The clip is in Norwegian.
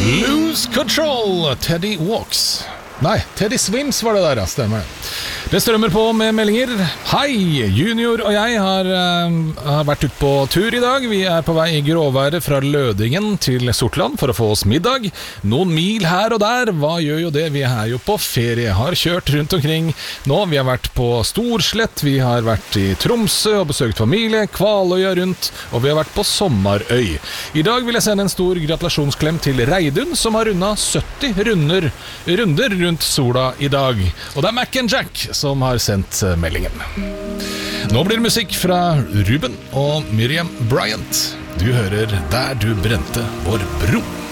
Lose Control, Teddy Walks. Nei, Teddy Swims var det der, ja, stemmer det. Det strømmer på med meldinger. Hei, Junior og jeg har vært ute på tur i dag. Vi er på vei i gråværet fra Lødingen til Sortland for å få oss middag. Noen mil her og der, hva gjør jo det? Vi er jo på ferie, har kjørt rundt omkring nå. Vi har vært på Storslett, vi har vært i Tromsø og besøkt familie, Kvaløya rundt, og vi har vært på Sommarøy. I dag vil jeg sende en stor gratulasjonsklem til Reidun, som har rundet 70 runder rundt sola i dag. Og det er Mac and Jack som har sendt meldingen. Nå blir det musikk fra Ruben og Miriam Bryant. Du hører Der du brente vår bro.